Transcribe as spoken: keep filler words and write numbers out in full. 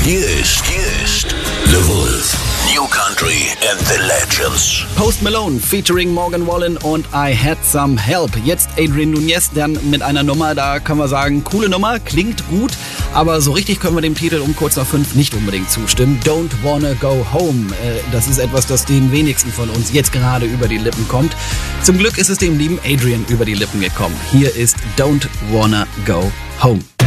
Hier ist, hier ist The Wolf. New Country and the Legends. Post Malone featuring Morgan Wallen und I Had Some Help. Jetzt Adrian Nunez dann mit einer Nummer, da können wir sagen, coole Nummer, klingt gut, aber so richtig können wir dem Titel um kurz nach fünf nicht unbedingt zustimmen. Don't Wanna Go Home. Das ist etwas, das den wenigsten von uns jetzt gerade über die Lippen kommt. Zum Glück ist es dem lieben Adrian über die Lippen gekommen. Hier ist Don't Wanna Go Home.